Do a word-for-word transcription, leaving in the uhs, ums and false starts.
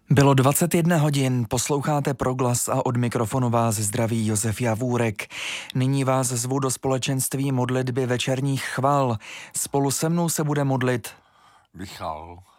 Bylo dvacet jedna hodin, posloucháte Proglas a od mikrofonu vás zdraví Josef Javůrek. Nyní vás zvu do společenství modlitby večerních chval. Spolu se mnou se bude modlit Michal